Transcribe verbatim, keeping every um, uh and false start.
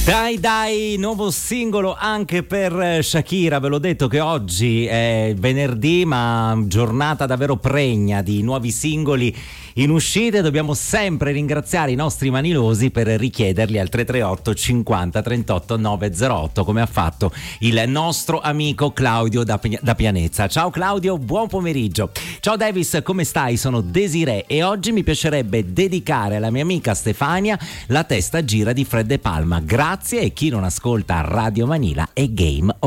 Dai dai, nuovo singolo anche per Shakira. Ve l'ho detto che oggi è venerdì, ma giornata davvero pregna di nuovi singoli in uscita. Dobbiamo sempre ringraziare i nostri manilosi per richiederli al tre tre otto cinquanta trentotto novecentotto, come ha fatto il nostro amico Claudio da, da Pianezza. Ciao Claudio, buon pomeriggio. Ciao Davis, come stai? Sono Desiree e oggi mi piacerebbe dedicare alla mia amica Stefania La testa gira di Fred De Palma. Grazie, e chi non ascolta Radio Manila è game